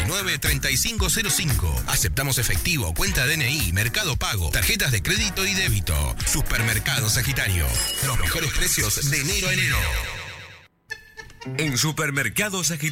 493505. Aceptamos efectivo, cuenta DNI, Mercado Pago, tarjetas de crédito y débito. Supermercado Sagitario. Los mejores precios de enero a enero. En Supermercado Sagitario